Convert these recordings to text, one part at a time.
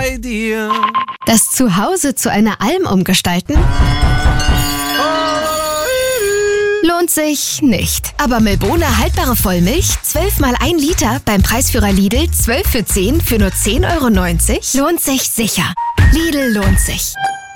bei dir. Das Zuhause zu einer Alm umgestalten? Lohnt sich nicht. Aber Milbona haltbare Vollmilch, 12 mal 1 Liter, beim Preisführer Lidl, 12 für 10 für nur 10,90 €, lohnt sich sicher. Lidl lohnt sich.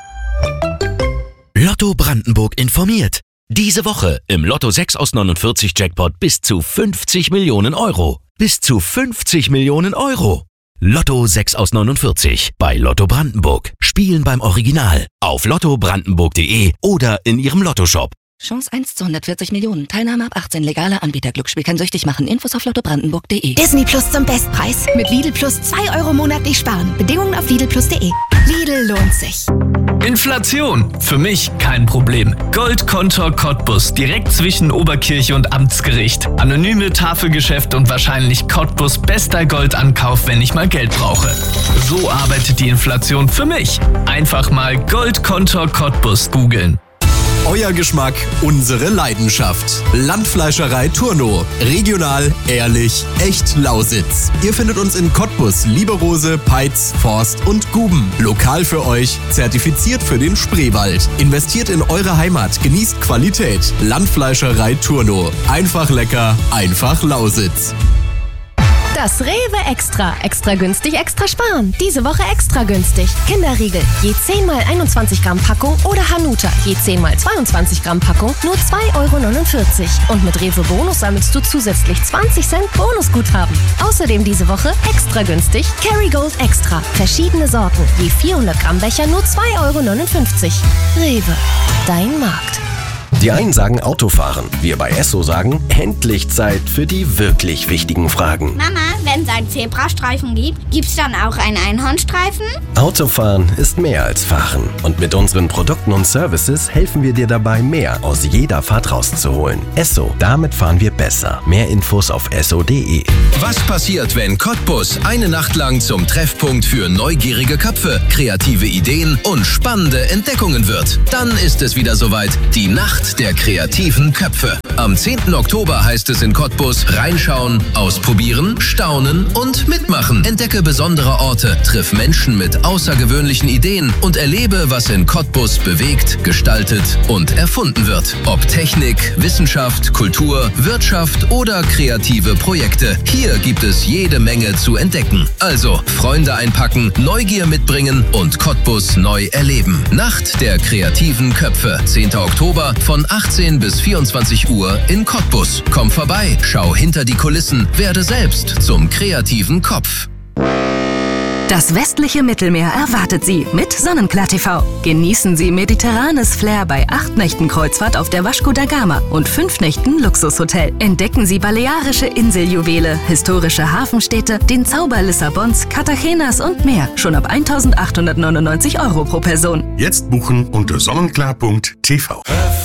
Lotto Brandenburg informiert. Diese Woche im Lotto 6 aus 49 Jackpot bis zu 50 Millionen Euro. Bis zu 50 Millionen Euro. Lotto 6 aus 49 bei Lotto Brandenburg. Spielen beim Original auf lottobrandenburg.de oder in Ihrem Lottoshop. Chance 1 zu 140 Millionen. Teilnahme ab 18. Legaler Anbieter. Glücksspiel kann süchtig machen. Infos auf lottobrandenburg.de. Disney Plus zum Bestpreis. Mit Lidl Plus 2 € monatlich sparen. Bedingungen auf lidlplus.de. Lidl lohnt sich. Inflation. Für mich kein Problem. Goldkontor Cottbus. Direkt zwischen Oberkirche und Amtsgericht. Anonyme Tafelgeschäft und wahrscheinlich Cottbus bester Goldankauf, wenn ich mal Geld brauche. So arbeitet die Inflation für mich. Einfach mal Goldkontor Cottbus googeln. Euer Geschmack, unsere Leidenschaft. Landfleischerei Turno. Regional, ehrlich, echt Lausitz. Ihr findet uns in Cottbus, Lieberose, Peitz, Forst und Guben. Lokal für euch, zertifiziert für den Spreewald. Investiert in eure Heimat, genießt Qualität. Landfleischerei Turno. Einfach lecker, einfach Lausitz. Das Rewe Extra. Extra günstig, extra sparen. Diese Woche extra günstig. Kinderriegel. Je 10 mal 21 Gramm Packung oder Hanuta. Je 10 mal 22 Gramm Packung. Nur 2,49 €. Und mit Rewe Bonus sammelst du zusätzlich 20 Cent Bonusguthaben. Außerdem diese Woche extra günstig Kerrygold Extra. Verschiedene Sorten. Je 400 Gramm Becher nur 2,59 €. Rewe. Dein Markt. Die einen sagen Autofahren, wir bei Esso sagen, endlich Zeit für die wirklich wichtigen Fragen. Mama, wenn es einen Zebrastreifen gibt, gibt's dann auch einen Einhornstreifen? Autofahren ist mehr als Fahren. Und mit unseren Produkten und Services helfen wir dir dabei, mehr aus jeder Fahrt rauszuholen. Esso, damit fahren wir besser. Mehr Infos auf esso.de. Was passiert, wenn Cottbus eine Nacht lang zum Treffpunkt für neugierige Köpfe, kreative Ideen und spannende Entdeckungen wird? Dann ist es wieder soweit, die Nacht der kreativen Köpfe. Am 10. Oktober heißt es in Cottbus reinschauen, ausprobieren, staunen und mitmachen. Entdecke besondere Orte, triff Menschen mit außergewöhnlichen Ideen und erlebe, was in Cottbus bewegt, gestaltet und erfunden wird. Ob Technik, Wissenschaft, Kultur, Wirtschaft oder kreative Projekte. Hier gibt es jede Menge zu entdecken. Also Freunde einpacken, Neugier mitbringen und Cottbus neu erleben. Nacht der kreativen Köpfe. 10. Oktober von 18 bis 24 Uhr in Cottbus. Komm vorbei, schau hinter die Kulissen, werde selbst zum kreativen Kopf. Das westliche Mittelmeer erwartet Sie mit Sonnenklar TV. Genießen Sie mediterranes Flair bei 8 Nächten Kreuzfahrt auf der Vasco da Gama und 5 Nächten Luxushotel. Entdecken Sie balearische Inseljuwele, historische Hafenstädte, den Zauber Lissabons, Cartagenas und mehr. Schon ab 1.899 € pro Person. Jetzt buchen unter sonnenklar.tv.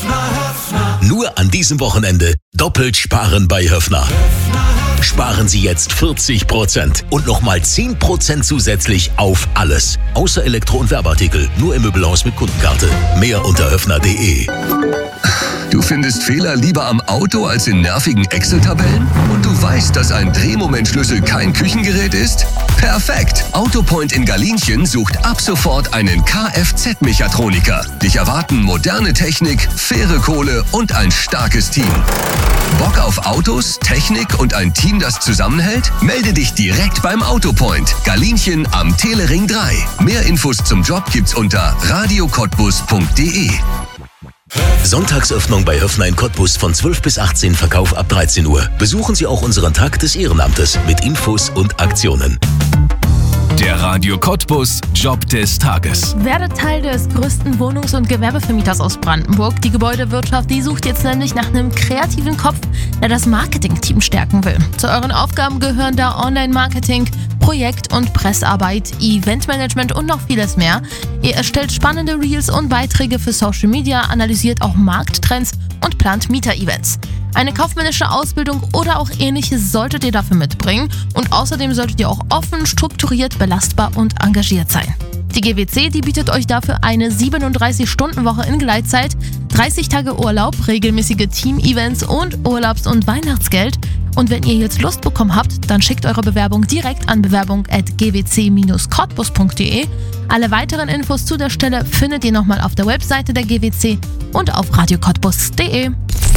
Nur an diesem Wochenende doppelt sparen bei Höffner. Sparen Sie jetzt 40% und nochmal 10% zusätzlich auf alles. Außer Elektro- und Werbeartikel. Nur im Möbelhaus mit Kundenkarte. Mehr unter höffner.de. Du findest Fehler lieber am Auto als in nervigen Excel-Tabellen? Und du weißt, dass ein Drehmomentschlüssel kein Küchengerät ist? Perfekt! Autopoint in Galinchen sucht ab sofort einen Kfz-Mechatroniker. Dich erwarten moderne Technik, faire Kohle und ein starkes Team. Bock auf Autos, Technik und ein Team, das zusammenhält? Melde dich direkt beim Autopoint. Galinchen am Telering 3. Mehr Infos zum Job gibt's unter radiocottbus.de. Sonntagsöffnung bei Höffner in Cottbus von 12 bis 18, Verkauf ab 13 Uhr. Besuchen Sie auch unseren Tag des Ehrenamtes mit Infos und Aktionen. Der Radio Cottbus Job des Tages. Werde Teil des größten Wohnungs- und Gewerbevermieters aus Brandenburg. Die Gebäudewirtschaft, die sucht jetzt nämlich nach einem kreativen Kopf, der das Marketing-Team stärken will. Zu euren Aufgaben gehören da Online-Marketing, Projekt- und Pressearbeit, Eventmanagement und noch vieles mehr. Ihr erstellt spannende Reels und Beiträge für Social Media, analysiert auch Markttrends und plant Mieter-Events. Eine kaufmännische Ausbildung oder auch ähnliches solltet ihr dafür mitbringen und außerdem solltet ihr auch offen, strukturiert, belastbar und engagiert sein. Die GWC, die bietet euch dafür eine 37-Stunden-Woche in Gleitzeit, 30 Tage Urlaub, regelmäßige Team-Events und Urlaubs- und Weihnachtsgeld. Und wenn ihr jetzt Lust bekommen habt, dann schickt eure Bewerbung direkt an bewerbung@gwc-cottbus.de. Alle weiteren Infos zu der Stelle findet ihr nochmal auf der Webseite der GWC und auf radiocottbus.de.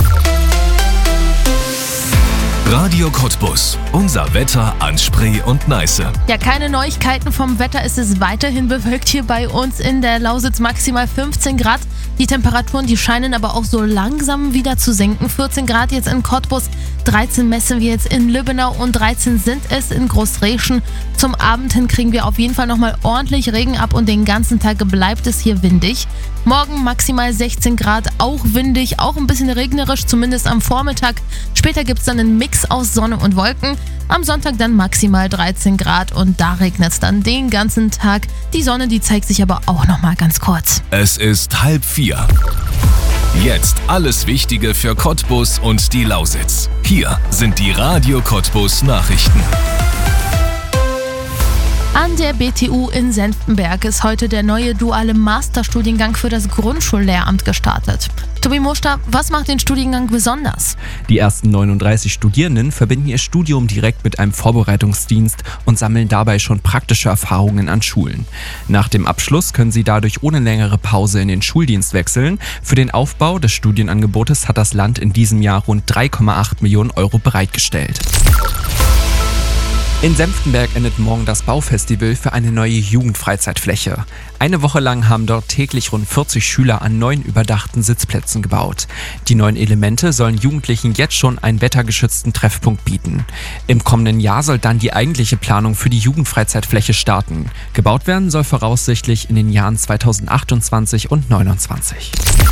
Radio Cottbus. Unser Wetter an Spree und Neiße. Ja, keine Neuigkeiten vom Wetter. Es ist weiterhin bewölkt hier bei uns in der Lausitz, maximal 15 Grad. Die Temperaturen, die scheinen aber auch so langsam wieder zu sinken. 14 Grad jetzt in Cottbus, 13 messen wir jetzt in Lübbenau und 13 sind es in Großreschen. Zum Abend hin kriegen wir auf jeden Fall nochmal ordentlich Regen ab und den ganzen Tag bleibt es hier windig. Morgen maximal 16 Grad, auch windig, auch ein bisschen regnerisch, zumindest am Vormittag. Später gibt es dann einen Mix aus Sonne und Wolken. Am Sonntag dann maximal 13 Grad und da regnet es dann den ganzen Tag. Die Sonne, die zeigt sich aber auch nochmal ganz kurz. Es ist 3:30. Jetzt alles Wichtige für Cottbus und die Lausitz. Hier sind die Radio Cottbus Nachrichten. An der BTU in Senftenberg ist heute der neue duale Masterstudiengang für das Grundschullehramt gestartet. Tobi Moster, was macht den Studiengang besonders? Die ersten 39 Studierenden verbinden ihr Studium direkt mit einem Vorbereitungsdienst und sammeln dabei schon praktische Erfahrungen an Schulen. Nach dem Abschluss können sie dadurch ohne längere Pause in den Schuldienst wechseln. Für den Aufbau des Studienangebotes hat das Land in diesem Jahr rund 3,8 Millionen Euro bereitgestellt. In Senftenberg endet morgen das Baufestival für eine neue Jugendfreizeitfläche. Eine Woche lang haben dort täglich rund 40 Schüler an 9 überdachten Sitzplätzen gebaut. Die neuen Elemente sollen Jugendlichen jetzt schon einen wettergeschützten Treffpunkt bieten. Im kommenden Jahr soll dann die eigentliche Planung für die Jugendfreizeitfläche starten. Gebaut werden soll voraussichtlich in den Jahren 2028 und 2029.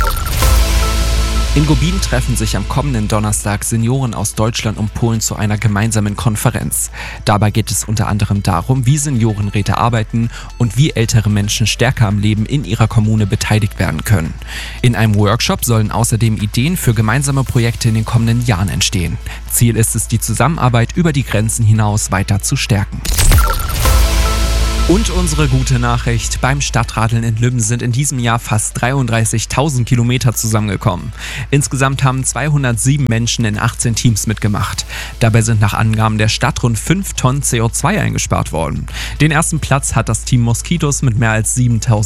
In Gubin treffen sich am kommenden Donnerstag Senioren aus Deutschland und Polen zu einer gemeinsamen Konferenz. Dabei geht es unter anderem darum, wie Seniorenräte arbeiten und wie ältere Menschen stärker am Leben in ihrer Kommune beteiligt werden können. In einem Workshop sollen außerdem Ideen für gemeinsame Projekte in den kommenden Jahren entstehen. Ziel ist es, die Zusammenarbeit über die Grenzen hinaus weiter zu stärken. Und unsere gute Nachricht, beim Stadtradeln in Lübben sind in diesem Jahr fast 33.000 Kilometer zusammengekommen. Insgesamt haben 207 Menschen in 18 Teams mitgemacht. Dabei sind nach Angaben der Stadt rund 5 Tonnen CO2 eingespart worden. Den ersten Platz hat das Team Moskitos mit mehr als 7.000